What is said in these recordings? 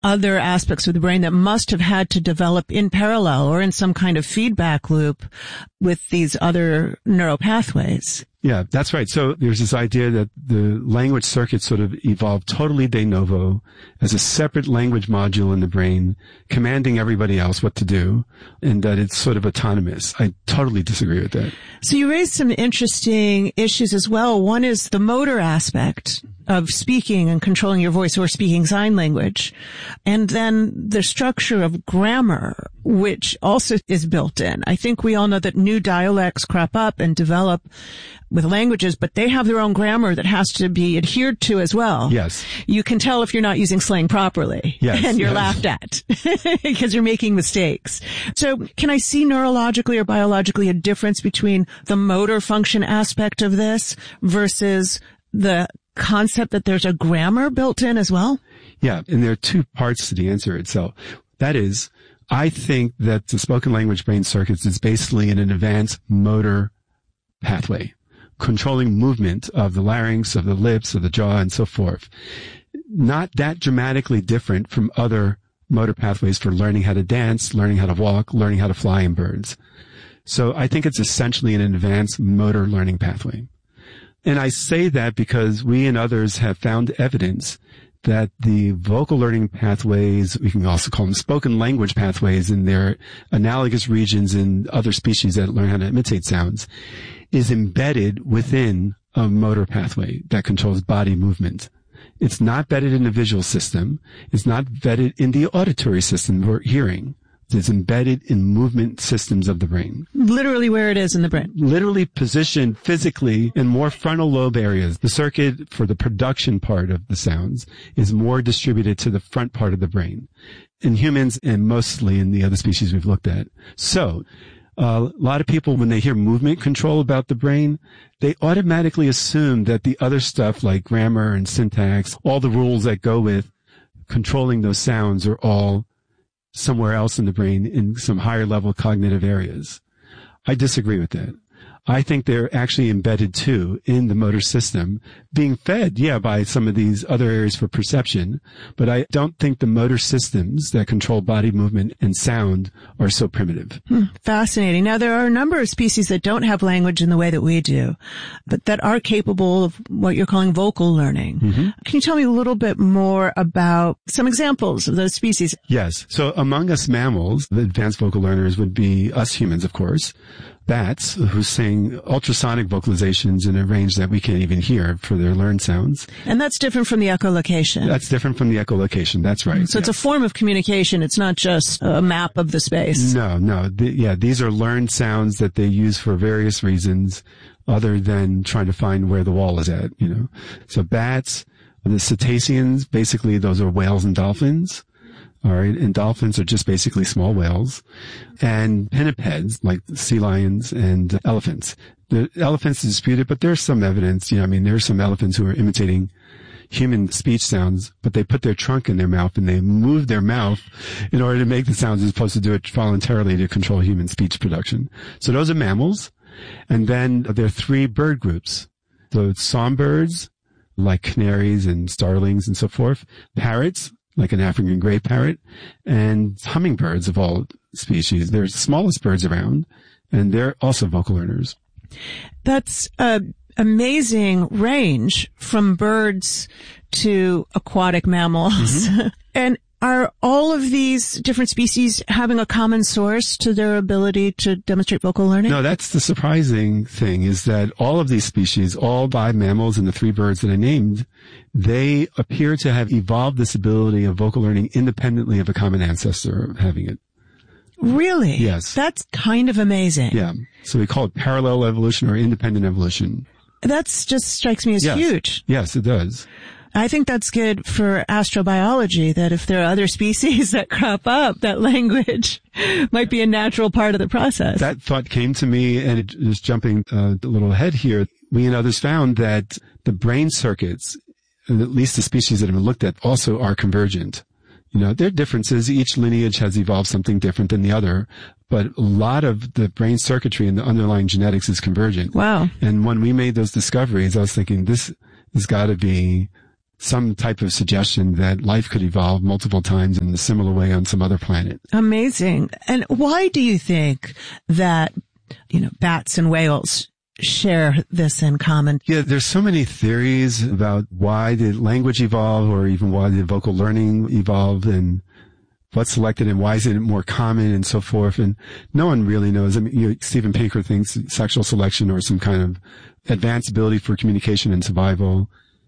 other aspects of the brain that must have had to develop in parallel or in some kind of feedback loop with these other neural pathways. Yeah, that's right. So there's this idea that the language circuits sort of evolved totally de novo as a separate language module in the brain, commanding everybody else what to do, and that it's sort of autonomous. I totally disagree with that. So you raised some interesting issues as well. One is the motor aspect of speaking and controlling your voice or speaking sign language. And then the structure of grammar, which also is built in. I think we all know that new dialects crop up and develop with languages, but they have their own grammar that has to be adhered to as well. Yes. You can tell if you're not using slang properly. Yes. And you're laughed at because you're making mistakes. So can I see neurologically or biologically a difference between the motor function aspect of this versus the concept that there's a grammar built in as well? Yeah. And there are two parts to the answer itself. That is, I think that the spoken language brain circuits is basically an advanced motor pathway, controlling movement of the larynx, of the lips, of the jaw, and so forth. Not that dramatically different from other motor pathways for learning how to dance, learning how to walk, learning how to fly in birds. So I think it's essentially an advanced motor learning pathway. And I say that because we and others have found evidence that the vocal learning pathways, we can also call them spoken language pathways in their analogous regions in other species that learn how to imitate sounds, is embedded within a motor pathway that controls body movement. It's not embedded in the visual system. It's not embedded in the auditory system for hearing. It's embedded in movement systems of the brain. Literally where it is in the brain. Literally positioned physically in more frontal lobe areas. The circuit for the production part of the sounds is more distributed to the front part of the brain in humans and mostly in the other species we've looked at. So, a lot of people, when they hear movement control about the brain, they automatically assume that the other stuff like grammar and syntax, all the rules that go with controlling those sounds are all somewhere else in the brain in some higher level cognitive areas. I disagree with that. I think they're actually embedded too in the motor system, being fed, by some of these other areas for perception. But I don't think the motor systems that control body movement and sound are so primitive. Fascinating. Now, there are a number of species that don't have language in the way that we do, but that are capable of what you're calling vocal learning. Mm-hmm. Can you tell me a little bit more about some examples of those species? Yes. So among us mammals, the advanced vocal learners would be us humans, of course. Bats who sing ultrasonic vocalizations in a range that we can't even hear for their learned sounds. And that's different from the echolocation. That's different from the echolocation. That's right. So it's a form of communication. It's not just a map of the space. No. These are learned sounds that they use for various reasons other than trying to find where the wall is at, So bats, the cetaceans, basically those are whales and dolphins. All right. And dolphins are just basically small whales, and pinnipeds like sea lions and elephants. The elephants is disputed, but there's some evidence. There's some elephants who are imitating human speech sounds, but they put their trunk in their mouth and they move their mouth in order to make the sounds as opposed to do it voluntarily to control human speech production. So those are mammals. And then there are three bird groups. So songbirds like canaries and starlings and so forth, parrots, like an African gray parrot, and hummingbirds of all species. They're the smallest birds around, and they're also vocal learners. That's an amazing range from birds to aquatic mammals. Mm-hmm. And are all of these different species having a common source to their ability to demonstrate vocal learning? No, that's the surprising thing, is that all of these species, all 5 mammals and the 3 birds that I named, they appear to have evolved this ability of vocal learning independently of a common ancestor having it. Really? Yes. That's kind of amazing. Yeah. So we call it parallel evolution or independent evolution. That's just strikes me as huge. Yes, it does. I think that's good for astrobiology, that if there are other species that crop up, that language might be a natural part of the process. That thought came to me, and it is jumping a little ahead here. We and others found that the brain circuits, at least the species that have been looked at, also are convergent. There are differences. Each lineage has evolved something different than the other, but a lot of the brain circuitry and the underlying genetics is convergent. Wow. And when we made those discoveries, I was thinking, this has got to be some type of suggestion that life could evolve multiple times in a similar way on some other planet. Amazing. And why do you think that, bats and whales share this in common? Yeah, there's so many theories about why did language evolve, or even why did vocal learning evolve, and what's selected and why is it more common and so forth. And no one really knows. I mean, Steven Pinker thinks sexual selection or some kind of advanced ability for communication and survival.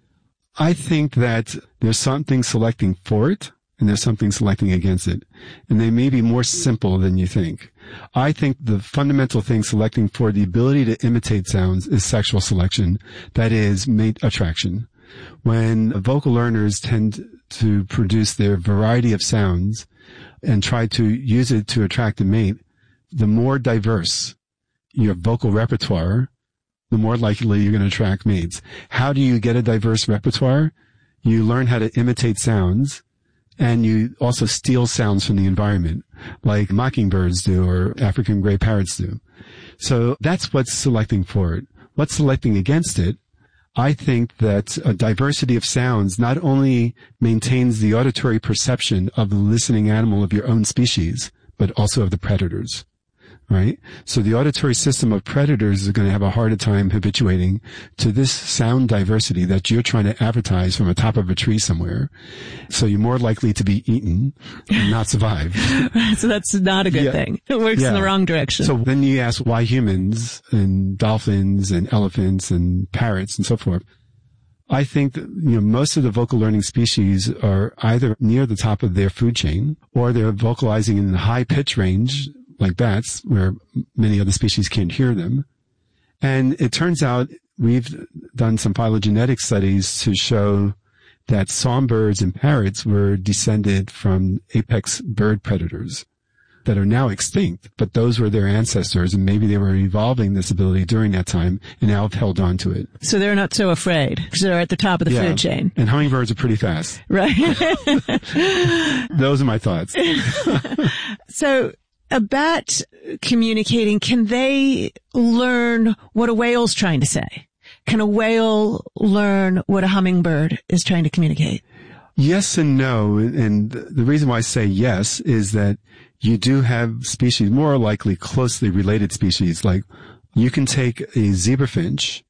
I think that there's something selecting for it and there's something selecting against it. And they may be more simple than you think. I think the fundamental thing selecting for the ability to imitate sounds is sexual selection. That is mate attraction. When vocal learners tend to produce their variety of sounds and try to use it to attract a mate, the more diverse your vocal repertoire, the more likely you're going to attract mates. How do you get a diverse repertoire? You learn how to imitate sounds, and you also steal sounds from the environment, like mockingbirds do or African gray parrots do. So that's what's selecting for it. What's selecting against it? I think that a diversity of sounds not only maintains the auditory perception of the listening animal of your own species, but also of the predators, right? So the auditory system of predators is going to have a harder time habituating to this sound diversity that you're trying to advertise from the top of a tree somewhere. So you're more likely to be eaten and not survive. So that's not a good thing. It works in the wrong direction. So then you ask why humans and dolphins and elephants and parrots and so forth. I think that, most of the vocal learning species are either near the top of their food chain, or they're vocalizing in the high pitch range, like bats, where many other species can't hear them. And it turns out we've done some phylogenetic studies to show that songbirds and parrots were descended from apex bird predators that are now extinct, but those were their ancestors, and maybe they were evolving this ability during that time and now have held on to it. So they're not so afraid because they're at the top of the food chain. And hummingbirds are pretty fast. Right. Those are my thoughts. So a bat communicating, can they learn what a whale's trying to say? Can a whale learn what a hummingbird is trying to communicate? Yes and no. And the reason why I say yes is that you do have species, more likely closely related species, like you can take a zebrafinch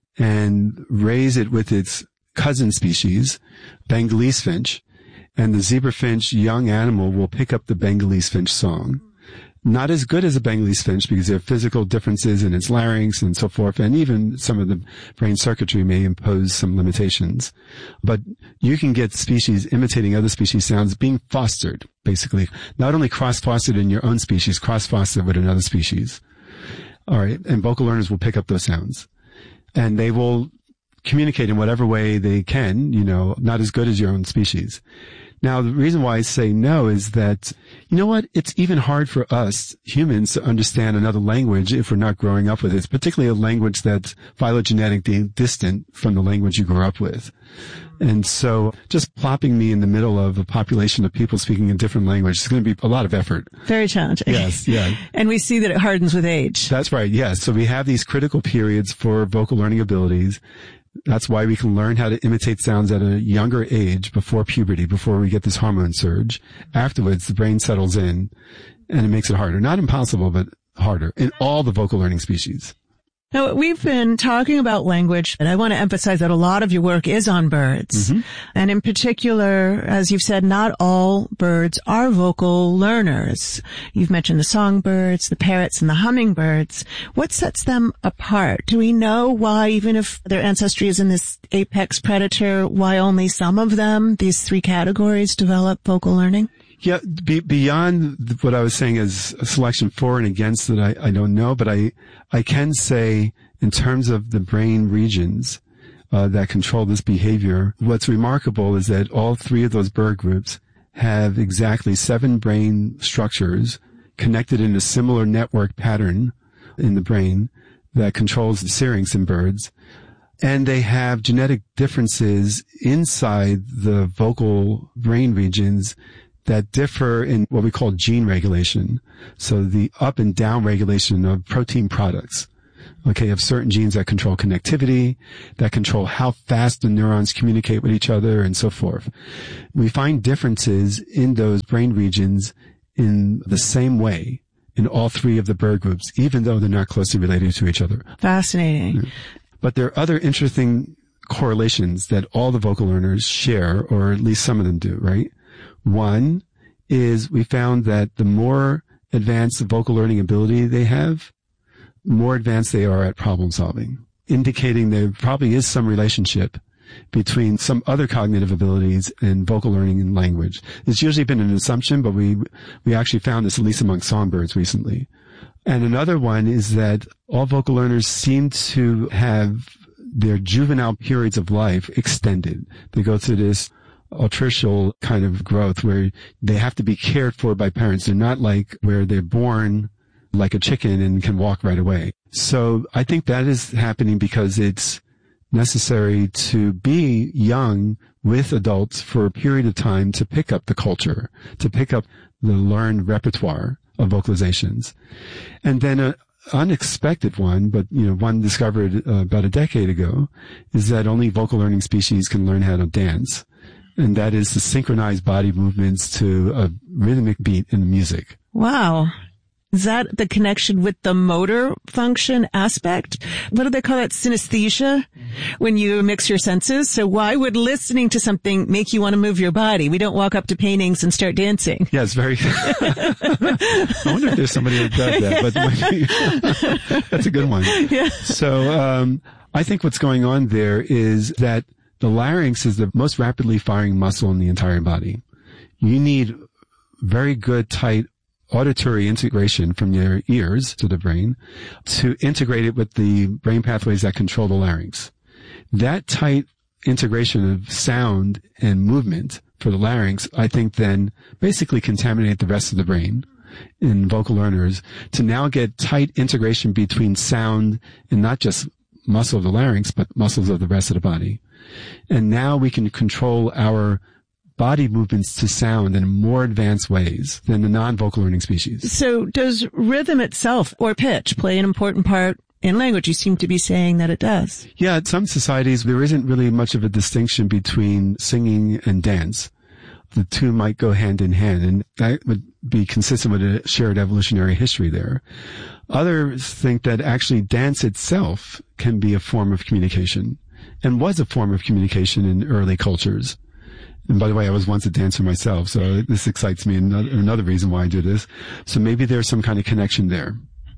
and raise it with its cousin species, Bengalese finch, and the zebrafinch young animal will pick up the Bengalese finch song. Not as good as a Bengalese finch because there are physical differences in its larynx and so forth, and even some of the brain circuitry may impose some limitations. But you can get species imitating other species sounds being fostered, basically. Not only cross-fostered in your own species, cross-fostered with another species. All right, and vocal learners will pick up those sounds. And they will communicate in whatever way they can, not as good as your own species. Now, the reason why I say no is that, it's even hard for us humans to understand another language if we're not growing up with it. It's particularly a language that's phylogenetically distant from the language you grew up with. And so just plopping me in the middle of a population of people speaking a different language is going to be a lot of effort. Very challenging. Yes, yeah. And we see that it hardens with age. That's right, yes. So we have these critical periods for vocal learning abilities. That's why we can learn how to imitate sounds at a younger age, before puberty, before we get this hormone surge. Afterwards, the brain settles in and it makes it harder. Not impossible, but harder in all the vocal learning species. Now, we've been talking about language, and I want to emphasize that a lot of your work is on birds. Mm-hmm. And in particular, as you've said, not all birds are vocal learners. You've mentioned the songbirds, the parrots, and the hummingbirds. What sets them apart? Do we know why, even if their ancestry is in this apex predator, why only some of them, these three categories, develop vocal learning? Yeah, beyond what I was saying as a selection for and against that I don't know, but I can say in terms of the brain regions that control this behavior, what's remarkable is that all three of those bird groups have exactly 7 brain structures connected in a similar network pattern in the brain that controls the syrinx in birds. And they have genetic differences inside the vocal brain regions that differ in what we call gene regulation. So the up and down regulation of protein products. Okay, you have certain genes that control connectivity, that control how fast the neurons communicate with each other, and so forth. We find differences in those brain regions in the same way in all three of the bird groups, even though they're not closely related to each other. Fascinating. But there are other interesting correlations that all the vocal learners share, or at least some of them do, right? One is we found that the more advanced the vocal learning ability they have, more advanced they are at problem solving, indicating there probably is some relationship between some other cognitive abilities and vocal learning and language. It's usually been an assumption, but we actually found this at least among songbirds recently. And another one is that all vocal learners seem to have their juvenile periods of life extended. They go through this altricial kind of growth where they have to be cared for by parents. They're not like where they're born like a chicken and can walk right away. So I think that is happening because it's necessary to be young with adults for a period of time to pick up the culture, to pick up the learned repertoire of vocalizations. And then an unexpected one, but one discovered about a decade ago, is that only vocal learning species can learn how to dance. And that is to synchronize body movements to a rhythmic beat in the music. Wow. Is that the connection with the motor function aspect? What do they call that? Synesthesia? When you mix your senses? So why would listening to something make you want to move your body? We don't walk up to paintings and start dancing. Yeah, it's very... I wonder if there's somebody that does that, but that's a good one. Yeah. So I think what's going on there is that the larynx is the most rapidly firing muscle in the entire body. You need very good, tight auditory integration from your ears to the brain to integrate it with the brain pathways that control the larynx. That tight integration of sound and movement for the larynx, I think, then basically contaminate the rest of the brain in vocal learners to now get tight integration between sound and not just muscle of the larynx, but muscles of the rest of the body. And now we can control our body movements to sound in more advanced ways than the non-vocal learning species. So does rhythm itself or pitch play an important part in language? You seem to be saying that it does. Yeah, in some societies, there isn't really much of a distinction between singing and dance. The two might go hand in hand, and that would be consistent with a shared evolutionary history there. Others think that actually dance itself can be a form of communication, and was a form of communication in early cultures. And by the way, I was once a dancer myself, so this excites me. Another reason why I do this. So maybe there's some kind of connection there.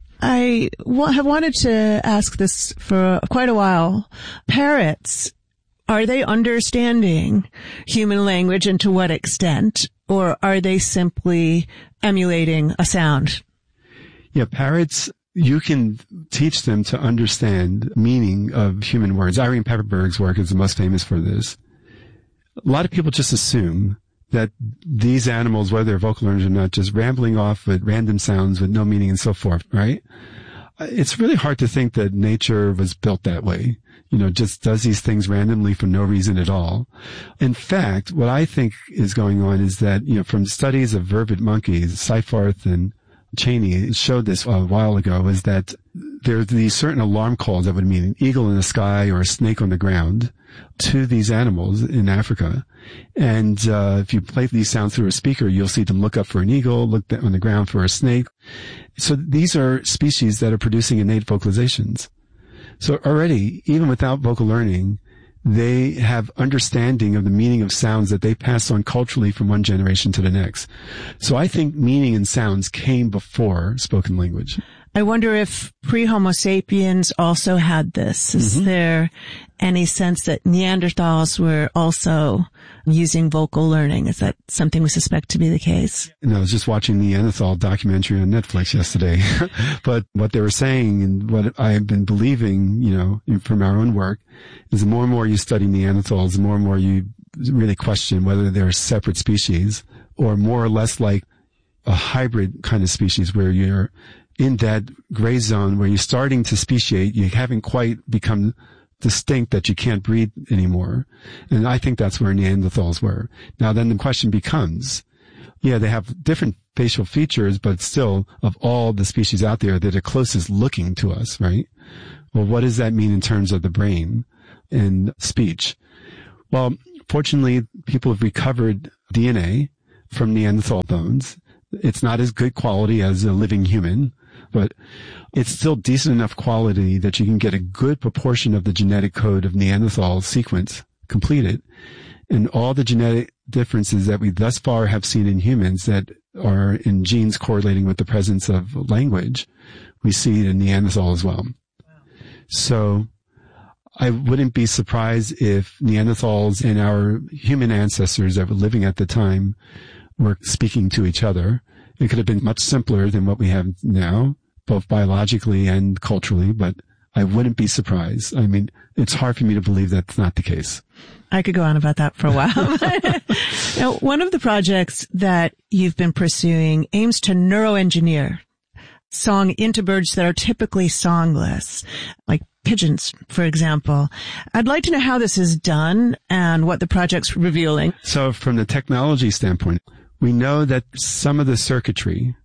I have wanted to ask this for quite a while. Parrots, are they understanding human language and to what extent? Or are they simply emulating a sound? Yeah, parrots, you can teach them to understand meaning of human words. Irene Pepperberg's work is the most famous for this. A lot of people just assume that these animals, whether they're vocal learners or not, just rambling off with random sounds with no meaning and so forth, right? It's really hard to think that nature was built that way. Just does these things randomly for no reason at all. In fact, what I think is going on is that, from studies of vervet monkeys, Seyfarth and Cheney showed this a while ago, is that there are these certain alarm calls that would mean an eagle in the sky or a snake on the ground to these animals in Africa. And if you play these sounds through a speaker, you'll see them look up for an eagle, look on the ground for a snake. So these are species that are producing innate vocalizations. So already, even without vocal learning, they have understanding of the meaning of sounds that they pass on culturally from one generation to the next. So I think meaning and sounds came before spoken language. I wonder if pre-Homo sapiens also had this. Is there any sense that Neanderthals were also using vocal learning? Is that something we suspect to be the case? I was just watching the Neanderthal documentary on Netflix yesterday. But what they were saying and what I've been believing, from our own work, is the more and more you study Neanderthals, the more and more you really question whether they're separate species or more or less like a hybrid kind of species where you're in that gray zone where you're starting to speciate. You haven't quite become distinct that you can't breed anymore. And I think that's where Neanderthals were. Now then the question becomes, they have different facial features, but still, of all the species out there, they're the closest looking to us, right? Well, what does that mean in terms of the brain and speech? Well, fortunately, people have recovered DNA from Neanderthal bones. It's not as good quality as a living human, but it's still decent enough quality that you can get a good proportion of the genetic code of Neanderthal sequence completed. And all the genetic differences that we thus far have seen in humans that are in genes correlating with the presence of language, we see it in Neanderthal as well. So I wouldn't be surprised if Neanderthals and our human ancestors that were living at the time were speaking to each other. It could have been much simpler than what we have now, both biologically and culturally, but I wouldn't be surprised. I mean, it's hard for me to believe that's not the case. I could go on about that for a while. Now, one of the projects that you've been pursuing aims to neuroengineer song into birds that are typically songless, like pigeons, for example. I'd like to know how this is done and what the project's revealing. So from the technology standpoint, we know that some of the circuitry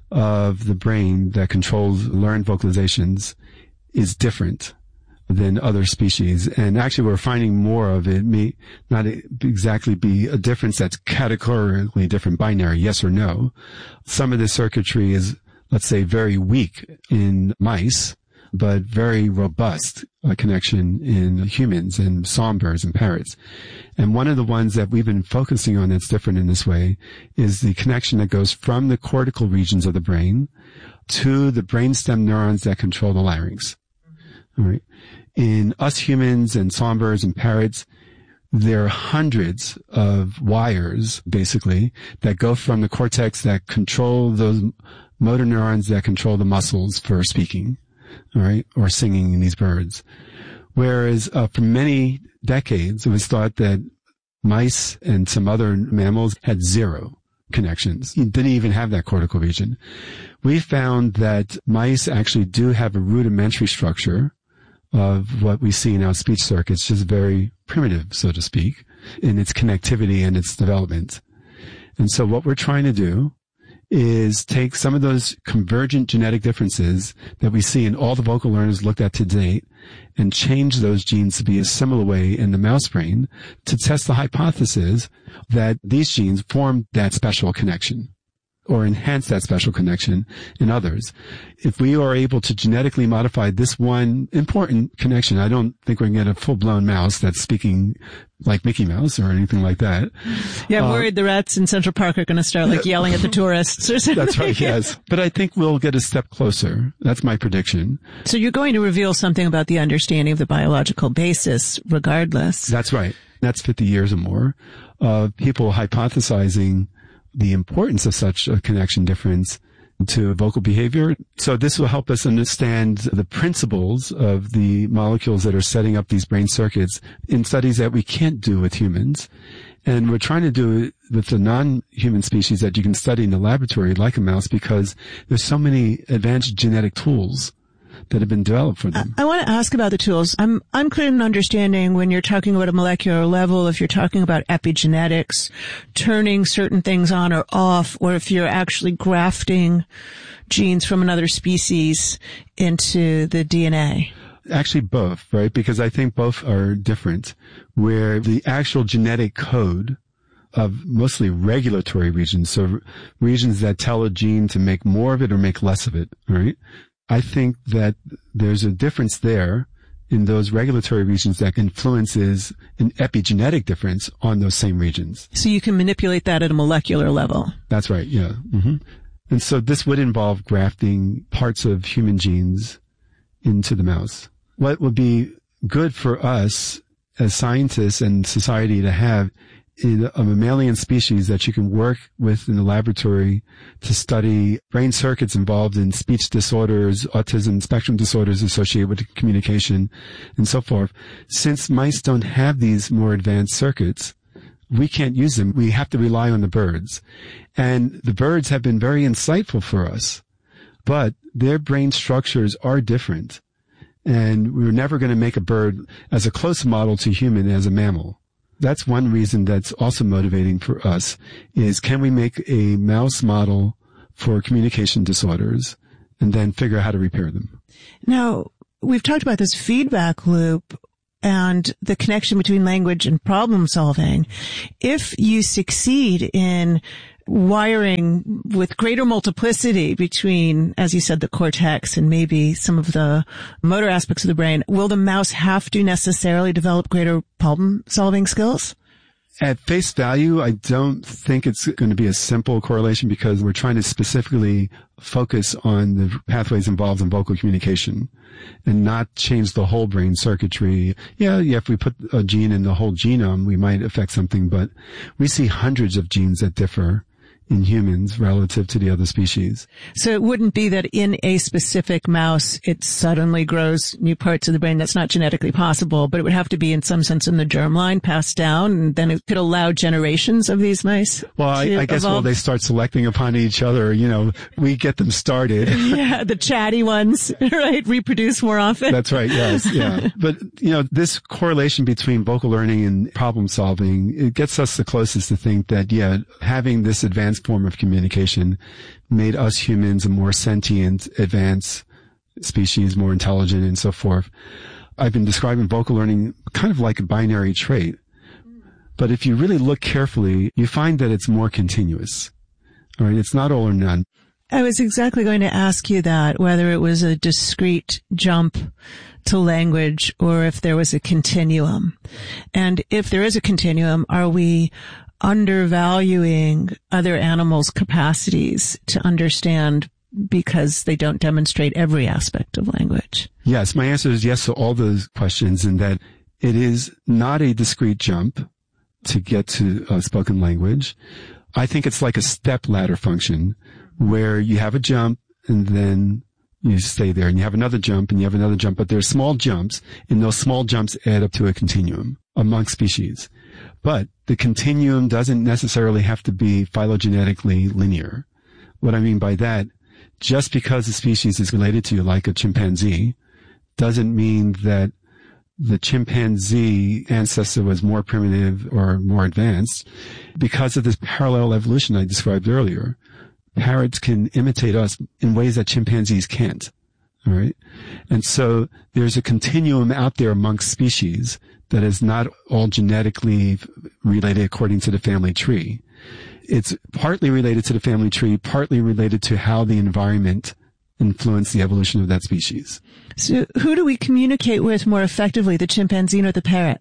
of the brain that controls learned vocalizations is different than other species. And actually, we're finding more of it. May not exactly be a difference that's categorically different, binary, yes or no. Some of the circuitry is, let's say, very weak in mice, but very robust connection in humans and songbirds and parrots. And one of the ones that we've been focusing on that's different in this way is the connection that goes from the cortical regions of the brain to the brainstem neurons that control the larynx. All right. In us humans and songbirds and parrots, there are hundreds of wires, basically, that go from the cortex that control those motor neurons that control the muscles for speaking, all right, or singing in these birds. Whereas for many decades, it was thought that mice and some other mammals had zero connections. You didn't even have that cortical region. We found that mice actually do have a rudimentary structure of what we see in our speech circuits, just very primitive, so to speak, in its connectivity and its development. And so what we're trying to do is take some of those convergent genetic differences that we see in all the vocal learners looked at to date and change those genes to be a similar way in the mouse brain to test the hypothesis that these genes form that special connection or enhance that special connection in others. If we are able to genetically modify this one important connection, I don't think we're going to get a full-blown mouse that's speaking like Mickey Mouse or anything like that. Yeah, I'm worried the rats in Central Park are going to start like yelling at the tourists or something. That's right, yes. But I think we'll get a step closer. That's my prediction. So you're going to reveal something about the understanding of the biological basis regardless. That's right. That's 50 years or more of people hypothesizing the importance of such a connection difference to vocal behavior. So this will help us understand the principles of the molecules that are setting up these brain circuits in studies that we can't do with humans. And we're trying to do it with the non-human species that you can study in the laboratory like a mouse because there's so many advanced genetic tools that have been developed for them. I want to ask about the tools. I'm unclear in understanding when you're talking about a molecular level, if you're talking about epigenetics, turning certain things on or off, or if you're actually grafting genes from another species into the DNA. Actually both, right? Because I think both are different, where the actual genetic code of mostly regulatory regions, so regions that tell a gene to make more of it or make less of it, right? I think that there's a difference there in those regulatory regions that influences an epigenetic difference on those same regions. So you can manipulate that at a molecular level. That's right, yeah. Mm-hmm. And so this would involve grafting parts of human genes into the mouse. What would be good for us as scientists and society to have in a mammalian species that you can work with in the laboratory to study brain circuits involved in speech disorders, autism spectrum disorders associated with communication, and so forth. Since mice don't have these more advanced circuits, we can't use them. We have to rely on the birds. And the birds have been very insightful for us, but their brain structures are different. And we're never going to make a bird as a close model to human as a mammal. That's one reason that's also motivating for us is, can we make a mouse model for communication disorders and then figure out how to repair them? Now, we've talked about this feedback loop and the connection between language and problem solving. If you succeed in wiring with greater multiplicity between, as you said, the cortex and maybe some of the motor aspects of the brain, will the mouse have to necessarily develop greater problem solving skills? At face value, I don't think it's going to be a simple correlation, because we're trying to specifically focus on the pathways involved in vocal communication and not change the whole brain circuitry. Yeah, if we put a gene in the whole genome, we might affect something, but we see hundreds of genes that differ in humans relative to the other species. So it wouldn't be that in a specific mouse, it suddenly grows new parts of the brain. That's not genetically possible, but it would have to be in some sense in the germline, passed down, and then it could allow generations of these mice. Well, I guess, well, they start selecting upon each other. We get them started. Yeah, the chatty ones, right? Reproduce more often. That's right. Yes. Yeah. But, this correlation between vocal learning and problem solving, it gets us the closest to think that, having this advanced form of communication made us humans a more sentient, advanced species, more intelligent, and so forth. I've been describing vocal learning kind of like a binary trait. But if you really look carefully, you find that it's more continuous. All right? It's not all or none. I was exactly going to ask you that, whether it was a discrete jump to language or if there was a continuum. And if there is a continuum, are we undervaluing other animals' capacities to understand because they don't demonstrate every aspect of language? Yes, my answer is yes to all those questions, in that it is not a discrete jump to get to spoken language. I think it's like a step ladder function where you have a jump and then you stay there, and you have another jump and you have another jump, but there are small jumps, and those small jumps add up to a continuum among species. But the continuum doesn't necessarily have to be phylogenetically linear. What I mean by that, just because a species is related to you, like a chimpanzee, doesn't mean that the chimpanzee ancestor was more primitive or more advanced. Because of this parallel evolution I described earlier, parrots can imitate us in ways that chimpanzees can't. All right. And so there's a continuum out there amongst species that is not all genetically related according to the family tree. It's partly related to the family tree, partly related to how the environment influenced the evolution of that species. So who do we communicate with more effectively, the chimpanzee or the parrot?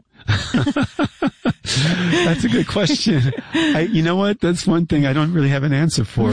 That's a good question. You know what? That's one thing I don't really have an answer for.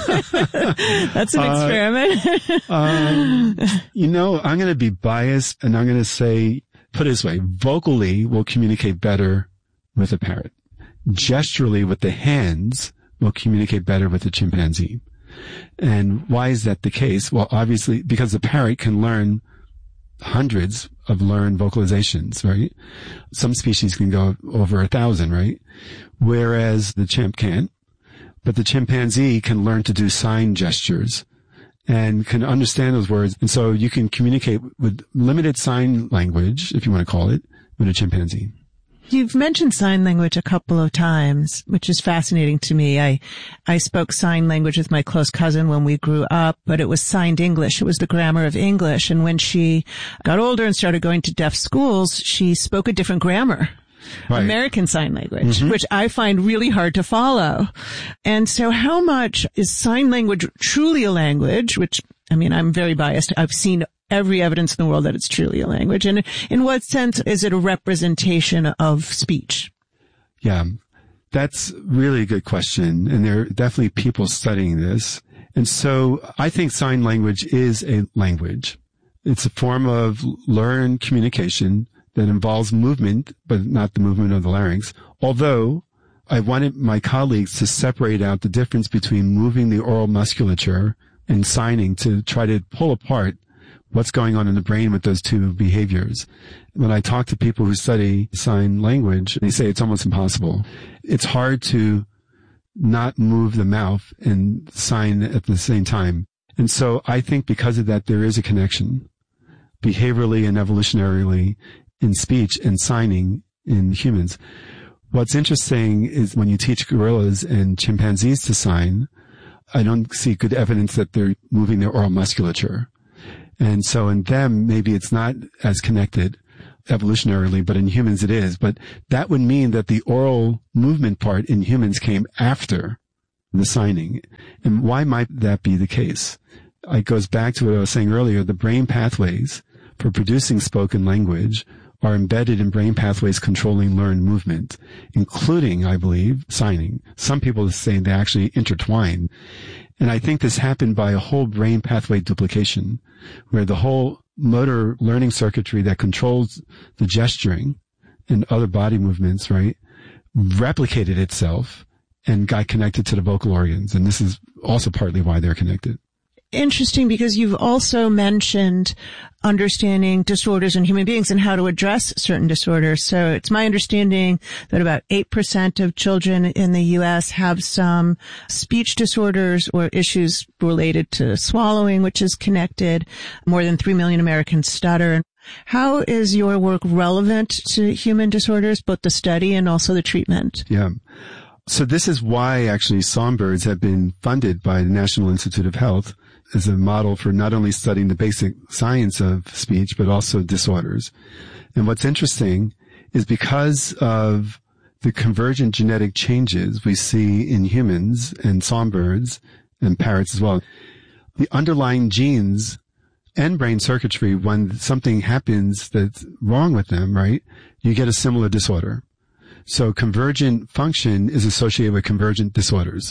That's an experiment. I'm going to be biased, and I'm going to say, put it this way, vocally we'll communicate better with a parrot. Gesturally with the hands we'll communicate better with a chimpanzee. And why is that the case? Well, obviously, because the parrot can learn hundreds of learned vocalizations, right? Some species can go over 1,000, right? Whereas the chimp can't. But the chimpanzee can learn to do sign gestures and can understand those words. And so you can communicate with limited sign language, if you want to call it, with a chimpanzee. You've mentioned sign language a couple of times, which is fascinating to me. I spoke sign language with my close cousin when we grew up, but it was signed English. It was the grammar of English. And when she got older and started going to deaf schools, she spoke a different grammar. Right. American Sign Language, which I find really hard to follow. And so how much is sign language truly a language, which, I'm very biased. I've seen every evidence in the world that it's truly a language. And in what sense is it a representation of speech? Yeah, that's really a good question. And there are definitely people studying this. And so I think sign language is a language. It's a form of learned communication that involves movement, but not the movement of the larynx. Although I wanted my colleagues to separate out the difference between moving the oral musculature and signing to try to pull apart what's going on in the brain with those two behaviors. When I talk to people who study sign language, they say it's almost impossible. It's hard to not move the mouth and sign at the same time. And so I think because of that, there is a connection behaviorally and evolutionarily in speech and signing in humans. What's interesting is when you teach gorillas and chimpanzees to sign, I don't see good evidence that they're moving their oral musculature. And so in them, maybe it's not as connected evolutionarily, but in humans it is. But that would mean that the oral movement part in humans came after the signing. And why might that be the case? It goes back to what I was saying earlier. The brain pathways for producing spoken language are embedded in brain pathways controlling learned movement, including, I believe, signing. Some people say they actually intertwine. And I think this happened by a whole brain pathway duplication, where the whole motor learning circuitry that controls the gesturing and other body movements, right, replicated itself and got connected to the vocal organs. And this is also partly why they're connected. Interesting, because you've also mentioned understanding disorders in human beings and how to address certain disorders. So it's my understanding that about 8% of children in the U.S. have some speech disorders or issues related to swallowing, which is connected. More than 3 million Americans stutter. How is your work relevant to human disorders, both the study and also the treatment? Yeah. So this is why actually songbirds have been funded by the National Institute of Health as a model for not only studying the basic science of speech, but also disorders. And what's interesting is because of the convergent genetic changes we see in humans and songbirds and parrots as well, the underlying genes and brain circuitry, when something happens that's wrong with them, right, you get a similar disorder. So convergent function is associated with convergent disorders.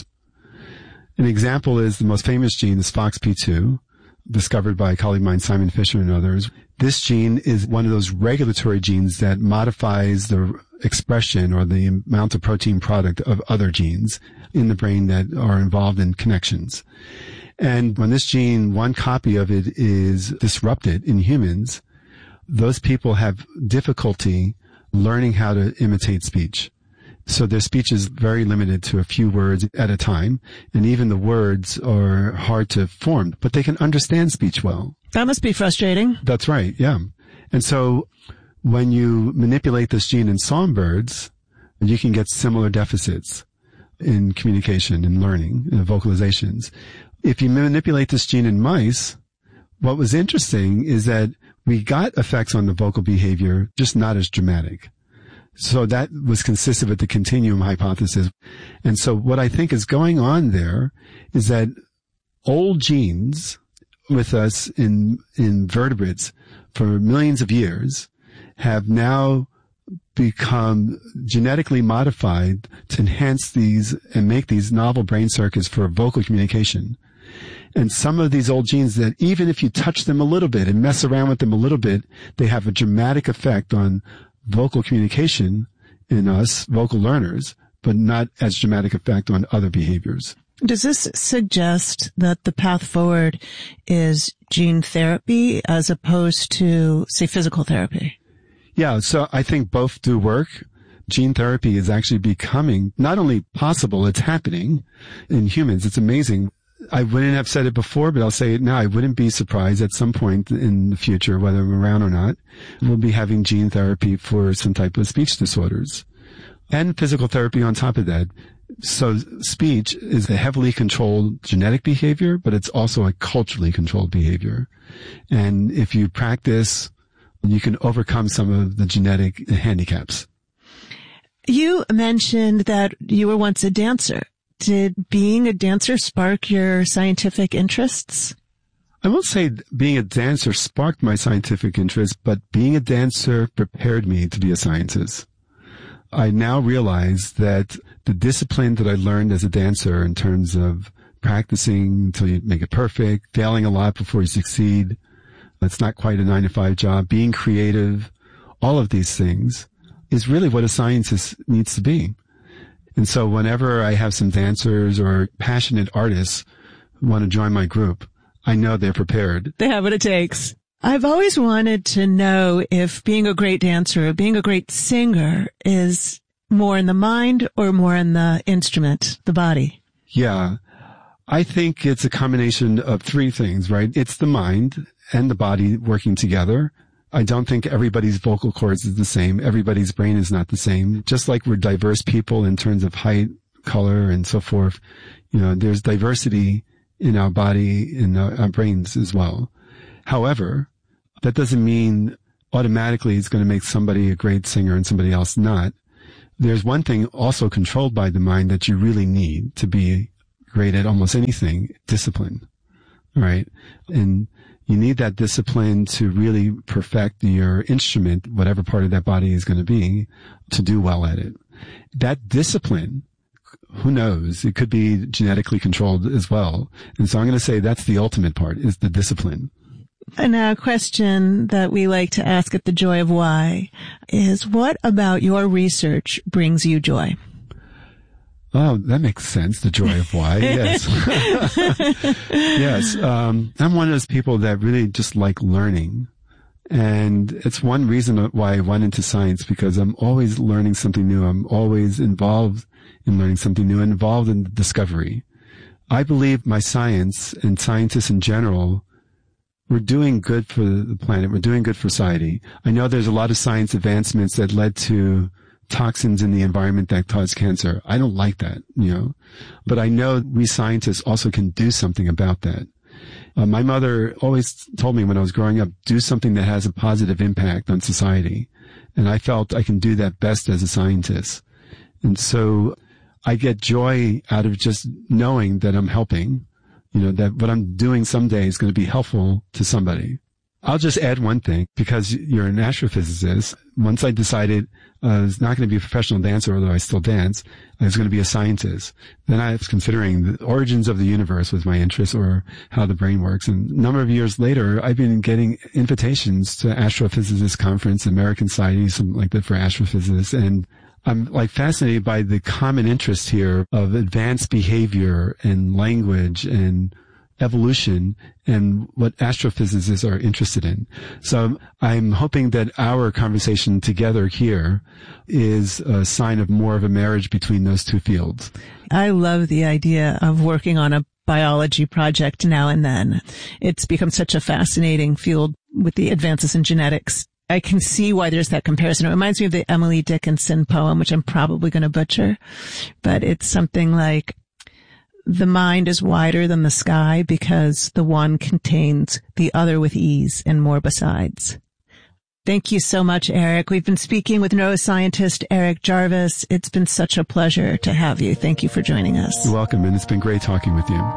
An example is the most famous gene is FOXP2, discovered by a colleague of mine, Simon Fisher and others. This gene is one of those regulatory genes that modifies the expression or the amount of protein product of other genes in the brain that are involved in connections. And when this gene, one copy of it is disrupted in humans, those people have difficulty learning how to imitate speech. So their speech is very limited to a few words at a time, and even the words are hard to form, but they can understand speech well. That must be frustrating. That's right, yeah. And so when you manipulate this gene in songbirds, you can get similar deficits in communication and learning, vocalizations. If you manipulate this gene in mice, what was interesting is that we got effects on the vocal behavior, just not as dramatic. So that was consistent with the continuum hypothesis. And so what I think is going on there is that old genes with us in vertebrates for millions of years have now become genetically modified to enhance these and make these novel brain circuits for vocal communication. And some of these old genes that even if you touch them a little bit and mess around with them a little bit, they have a dramatic effect on vocal communication in us, vocal learners, but not as dramatic effect on other behaviors. Does this suggest that the path forward is gene therapy as opposed to, say, physical therapy? Yeah, so I think both do work. Gene therapy is actually becoming not only possible, it's happening in humans. It's amazing. I wouldn't have said it before, but I'll say it now. I wouldn't be surprised at some point in the future, whether I'm around or not, we'll be having gene therapy for some type of speech disorders and physical therapy on top of that. So speech is a heavily controlled genetic behavior, but it's also a culturally controlled behavior. And if you practice, you can overcome some of the genetic handicaps. You mentioned that you were once a dancer. Did being a dancer spark your scientific interests? I won't say being a dancer sparked my scientific interest, but being a dancer prepared me to be a scientist. I now realize that the discipline that I learned as a dancer in terms of practicing until you make it perfect, failing a lot before you succeed, it's not quite a 9-to-5 job, being creative, all of these things is really what a scientist needs to be. And so whenever I have some dancers or passionate artists who want to join my group, I know they're prepared. They have what it takes. I've always wanted to know if being a great dancer or being a great singer is more in the mind or more in the instrument, the body. Yeah. I think it's a combination of three things, right? It's the mind and the body working together I don't think everybody's vocal cords is the same. Everybody's brain is not the same. Just like we're diverse people in terms of height, color, and so forth, there's diversity in our body, in our brains as well. However, that doesn't mean automatically it's going to make somebody a great singer and somebody else not. There's one thing also controlled by the mind that you really need to be great at almost anything: discipline, right? And you need that discipline to really perfect your instrument, whatever part of that body is going to be, to do well at it. That discipline, who knows? It could be genetically controlled as well. And so I'm going to say that's the ultimate part, is the discipline. And a question that we like to ask at The Joy of Why is, what about your research brings you joy? Oh, that makes sense. The joy of why. Yes. Yes. I'm one of those people that really just like learning. And it's one reason why I went into science, because I'm always learning something new. I'm always involved in learning something new, involved in discovery. I believe my science and scientists in general, we're doing good for the planet. We're doing good for society. I know there's a lot of science advancements that led to toxins in the environment that cause cancer. I don't like that, but I know we scientists also can do something about that. My mother always told me when I was growing up, do something that has a positive impact on society. And I felt I can do that best as a scientist. And so I get joy out of just knowing that I'm helping, that what I'm doing someday is going to be helpful to somebody. I'll just add one thing, because you're an astrophysicist. Once I decided I was not going to be a professional dancer, although I still dance, I was going to be a scientist. Then I was considering the origins of the universe was my interest, or how the brain works. And a number of years later, I've been getting invitations to Astrophysicist Conference, American Society, something like that, for astrophysicists. And I'm fascinated by the common interest here of advanced behavior and language and evolution, and what astrophysicists are interested in. So I'm hoping that our conversation together here is a sign of more of a marriage between those two fields. I love the idea of working on a biology project now and then. It's become such a fascinating field with the advances in genetics. I can see why there's that comparison. It reminds me of the Emily Dickinson poem, which I'm probably going to butcher, but it's something like, the mind is wider than the sky because the one contains the other with ease and more besides. Thank you so much, Eric. We've been speaking with neuroscientist Eric Jarvis. It's been such a pleasure to have you. Thank you for joining us. You're welcome, and it's been great talking with you.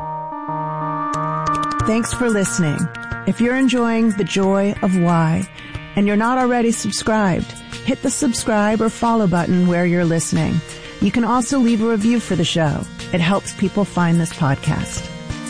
Thanks for listening. If you're enjoying The Joy of Why and you're not already subscribed, hit the subscribe or follow button where you're listening. You can also leave a review for the show. It helps people find this podcast.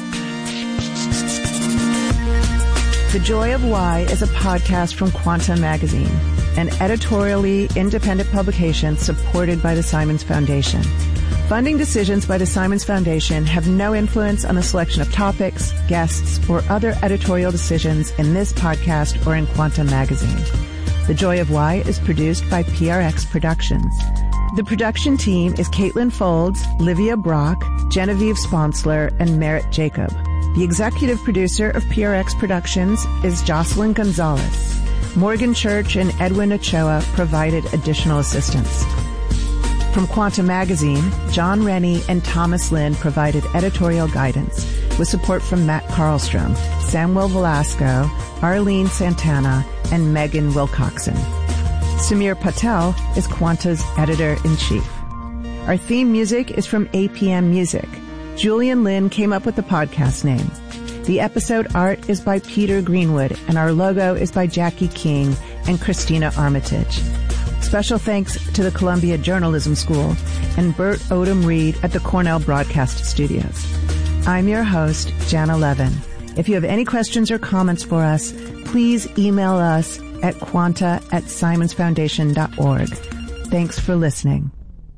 The Joy of Why is a podcast from Quanta Magazine, an editorially independent publication supported by the Simons Foundation. Funding decisions by the Simons Foundation have no influence on the selection of topics, guests, or other editorial decisions in this podcast or in Quanta Magazine. The Joy of Why is produced by PRX Productions. The production team is Caitlin Folds, Livia Brock, Genevieve Sponsler, and Merritt Jacob. The executive producer of PRX Productions is Jocelyn Gonzalez. Morgan Church and Edwin Ochoa provided additional assistance. From Quanta Magazine, John Rennie and Thomas Lynn provided editorial guidance with support from Matt Carlstrom, Samuel Velasco, Arlene Santana, and Megan Wilcoxon. Samir Patel is Quanta's editor-in-chief. Our theme music is from APM Music. Julian Lin came up with the podcast name. The episode art is by Peter Greenwood, and our logo is by Jackie King and Christina Armitage. Special thanks to the Columbia Journalism School and Bert Odom Reed at the Cornell Broadcast Studios. I'm your host, Jana Levin. If you have any questions or comments for us, please email us at quanta@simonsfoundation.org. Thanks for listening.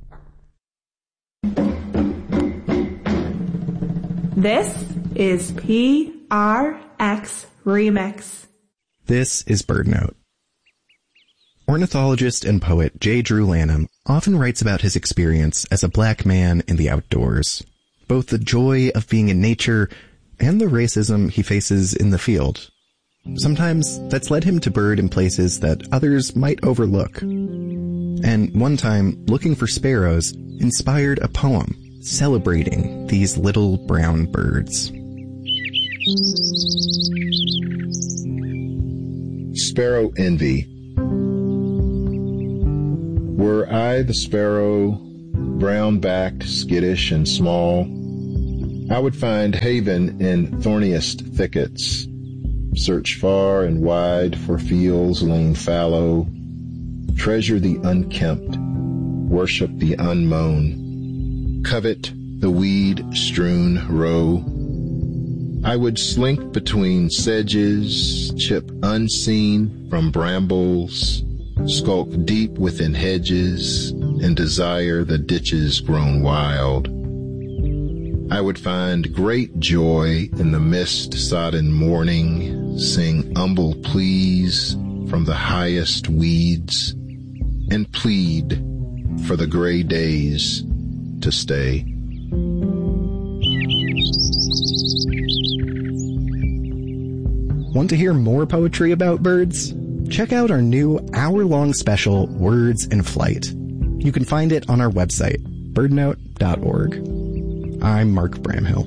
This is PRX Remix. This is BirdNote. Ornithologist and poet J. Drew Lanham often writes about his experience as a black man in the outdoors, both the joy of being in nature and the racism he faces in the field. Sometimes that's led him to bird in places that others might overlook. And one time, looking for sparrows inspired a poem celebrating these little brown birds. Sparrow Envy. Were I the sparrow, brown-backed, skittish, and small, I would find haven in thorniest thickets, search far and wide for fields lain fallow, treasure the unkempt, worship the unmown, covet the weed-strewn row. I would slink between sedges, chip unseen from brambles, skulk deep within hedges, and desire the ditches grown wild. I would find great joy in the mist-sodden morning, sing humble pleas from the highest weeds, and plead for the gray days to stay. Want to hear more poetry about birds? Check out our new hour-long special, Words in Flight. You can find it on our website, birdnote.org. I'm Mark Bramhill.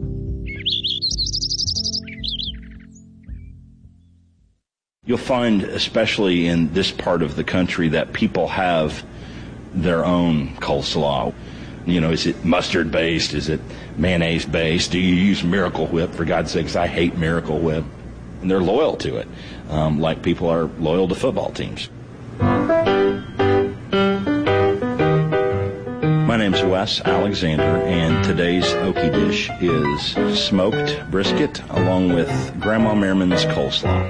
You'll find, especially in this part of the country, that people have their own coleslaw. You know, is it mustard-based? Is it mayonnaise-based? Do you use Miracle Whip? For God's sakes, I hate Miracle Whip. And they're loyal to it, like people are loyal to football teams. My name's Wes Alexander, and today's Okie dish is smoked brisket along with Grandma Merriman's coleslaw.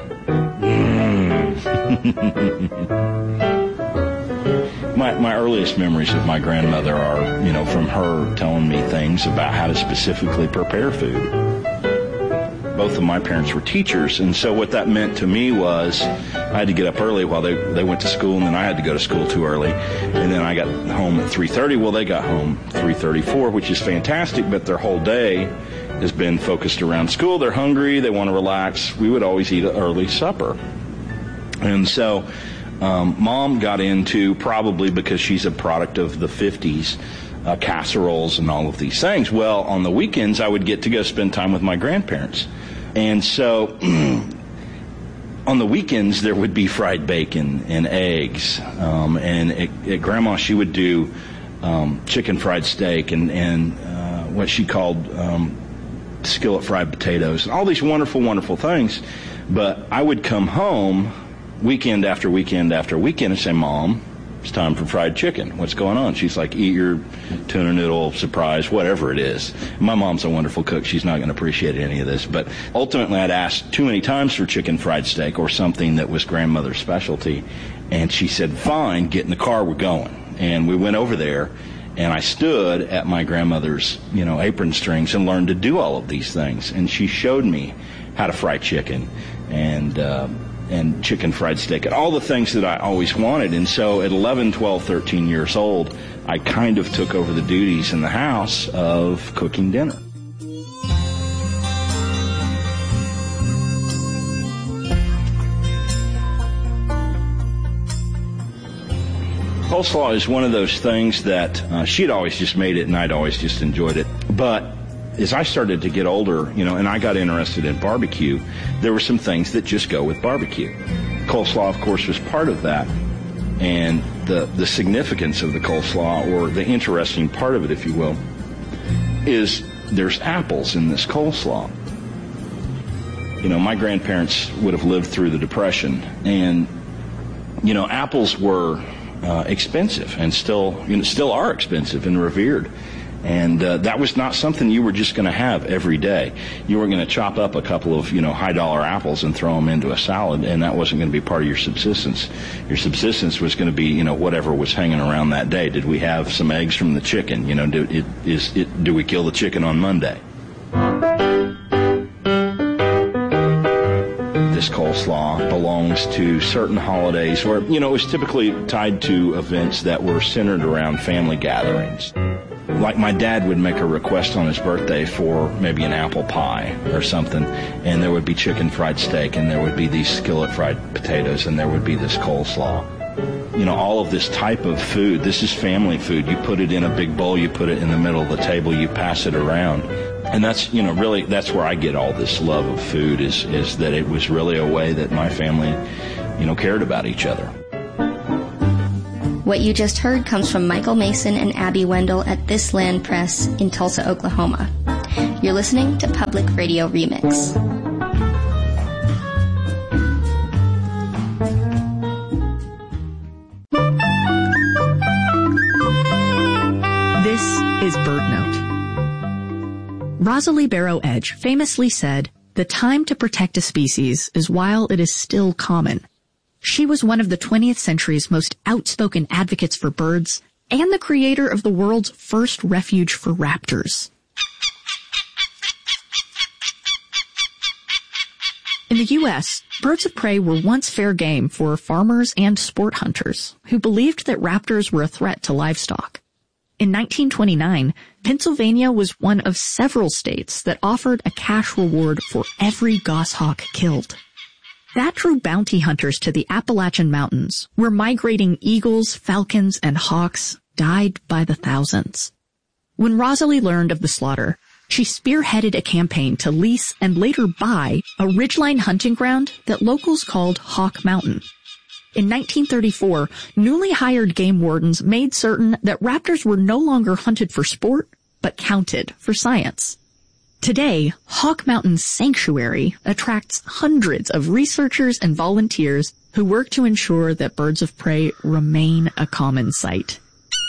My earliest memories of my grandmother are, you know, from her telling me things about how to specifically prepare food. Both of my parents were teachers, and so what that meant to me was I had to get up early while they went to school, and then I had to go to school too early, and then I got home at 3:30. Well, they got home 3:34, which is fantastic, but their whole day has been focused around school. They're hungry. They want to relax. We would always eat an early supper. And so Mom got into, probably because she's a product of the 50s, casseroles and all of these things. Well, on the weekends, I would get to go spend time with my grandparents. And so on the weekends, there would be fried bacon and eggs. And at Grandma, she would do chicken fried steak and what she called skillet fried potatoes, and all these wonderful, wonderful things. But I would come home weekend after weekend after weekend and say, Mom, it's time for fried chicken. What's going on? She's like, eat your tuna noodle, surprise, whatever it is. My mom's a wonderful cook. She's not going to appreciate any of this. But ultimately, I'd asked too many times for chicken fried steak or something that was grandmother's specialty. And she said, fine, get in the car, we're going. And we went over there, and I stood at my grandmother's, apron strings and learned to do all of these things. And she showed me how to fry chicken and chicken fried steak and all the things that I always wanted. And so at 11, 12, 13 years old, I kind of took over the duties in the house of cooking dinner. Coleslaw is one of those things that she'd always just made it and I'd always just enjoyed it. But as I started to get older, and I got interested in barbecue, there were some things that just go with barbecue. Coleslaw, of course, was part of that. And the significance of the coleslaw, or the interesting part of it, if you will, is there's apples in this coleslaw. My grandparents would have lived through the Depression, and, apples were expensive and still are expensive and revered. And that was not something you were just going to have every day. You were going to chop up a couple of, high-dollar apples and throw them into a salad, and that wasn't going to be part of your subsistence. Your subsistence was going to be, whatever was hanging around that day. Did we have some eggs from the chicken? Do we kill the chicken on Monday? This coleslaw belongs to certain holidays where, it was typically tied to events that were centered around family gatherings. Like my dad would make a request on his birthday for maybe an apple pie or something, and there would be chicken fried steak, and there would be these skillet fried potatoes, and there would be this coleslaw. You know, all of this type of food, this is family food. You put it in a big bowl, you put it in the middle of the table, you pass it around. And that's, you know, really, that's where I get all this love of food, is that it was really a way that my family, you know, cared about each other. What you just heard comes from Michael Mason and Abby Wendell at This Land Press in Tulsa, Oklahoma. You're listening to Public Radio Remix. This is BirdNote. Rosalie Barrow Edge famously said, "The time to protect a species is while it is still common." She was one of the 20th century's most outspoken advocates for birds and the creator of the world's first refuge for raptors. In the U.S., birds of prey were once fair game for farmers and sport hunters who believed that raptors were a threat to livestock. In 1929, Pennsylvania was one of several states that offered a cash reward for every goshawk killed. That drew bounty hunters to the Appalachian Mountains, where migrating eagles, falcons, and hawks died by the thousands. When Rosalie learned of the slaughter, she spearheaded a campaign to lease and later buy a ridgeline hunting ground that locals called Hawk Mountain. In 1934, newly hired game wardens made certain that raptors were no longer hunted for sport, but counted for science. Today, Hawk Mountain Sanctuary attracts hundreds of researchers and volunteers who work to ensure that birds of prey remain a common sight.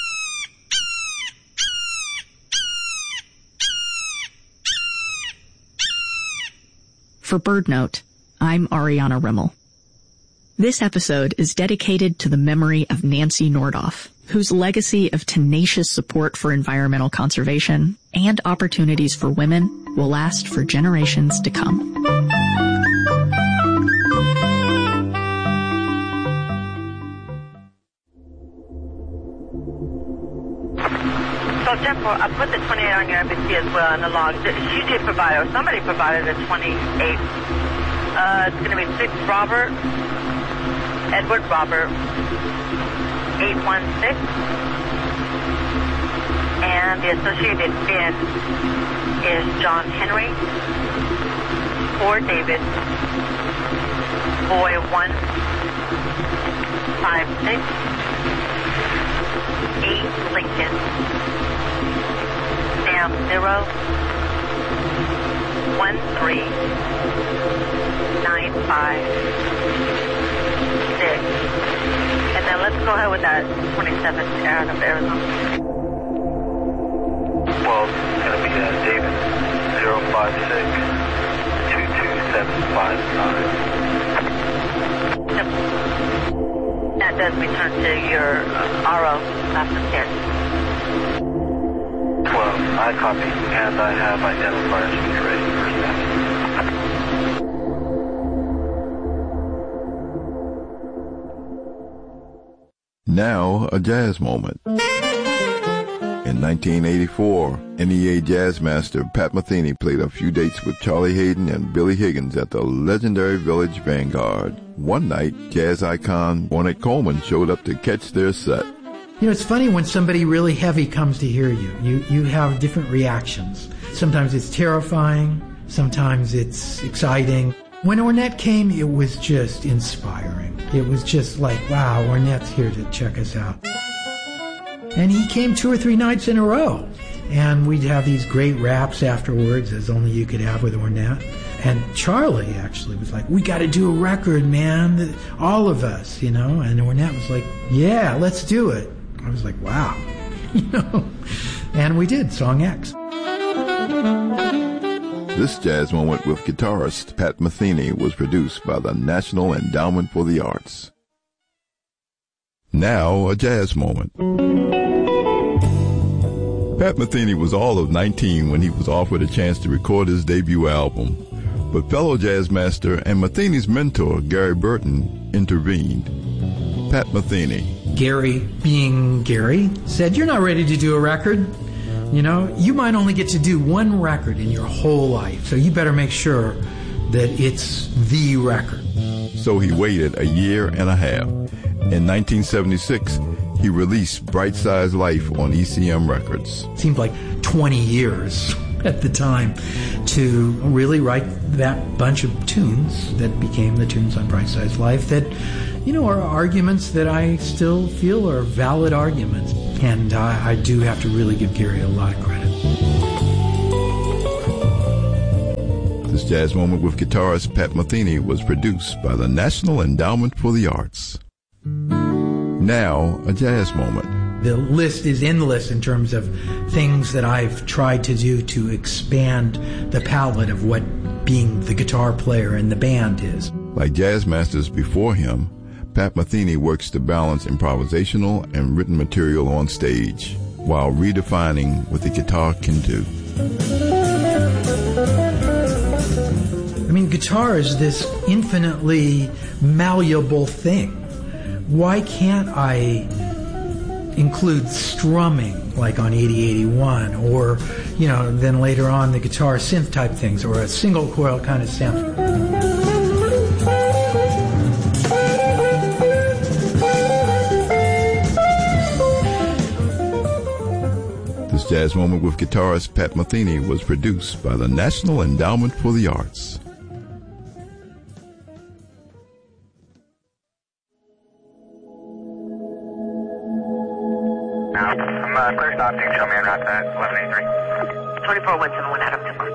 For BirdNote, I'm Ariana Rimmel. This episode is dedicated to the memory of Nancy Nordoff, whose legacy of tenacious support for environmental conservation and opportunities for women will last for generations to come. So, Jennifer, I put the 28 on your NBC as well in the log. She did provide, or somebody provided a 28. It's going to be 6 Robert, Edward Robert, 816. And the associated bin is John Henry, 4 David, Boy 156, 8 Lincoln, Sam 0, 13956. And then let's go ahead with that 27th Aaron of Arizona. Well, it's going to be David 056 22759. That does return to your RO after 10. 12, I copy, and I have identifiers when you're ready for that. Now, a jazz moment. In 1984, NEA jazz master Pat Metheny played a few dates with Charlie Haden and Billy Higgins at the legendary Village Vanguard. One night, jazz icon Ornette Coleman showed up to catch their set. You know, it's funny when somebody really heavy comes to hear you. You have different reactions. Sometimes it's terrifying. Sometimes it's exciting. When Ornette came, it was just inspiring. It was just like, wow, Ornette's here to check us out. And he came 2 or 3 nights in a row. And we'd have these great raps afterwards, as only you could have with Ornette. And Charlie actually was like, we got to do a record, man. All of us, you know. And Ornette was like, yeah, let's do it. I was like, wow. You know. And we did, Song X. This jazz moment with guitarist Pat Metheny was produced by the National Endowment for the Arts. Now, a jazz moment. Pat Metheny was all of 19 when he was offered a chance to record his debut album. But fellow jazz master and Metheny's mentor, Gary Burton, intervened. Pat Metheny. Gary, being Gary, said, you're not ready to do a record. You know, you might only get to do one record in your whole life, so you better make sure that it's the record. So he waited a year and a half. In 1976, he released Bright Size Life on ECM Records. It seemed like 20 years at the time to really write that bunch of tunes that became the tunes on Bright Size Life that, you know, are arguments that I still feel are valid arguments. And I do have to really give Gary a lot of credit. This Jazz Moment with guitarist Pat Metheny was produced by the National Endowment for the Arts. Now, a jazz moment. The list is endless in terms of things that I've tried to do to expand the palette of what being the guitar player in the band is. Like jazz masters before him, Pat Metheny works to balance improvisational and written material on stage while redefining what the guitar can do. I mean, guitar is this infinitely malleable thing. Why can't I include strumming like on 8081 or, you know, then later on the guitar synth type things or a single coil kind of sample? This Jazz Moment with guitarist Pat Metheny was produced by the National Endowment for the Arts. Clear stop, show me on route 1183. 24-171 Adam 10.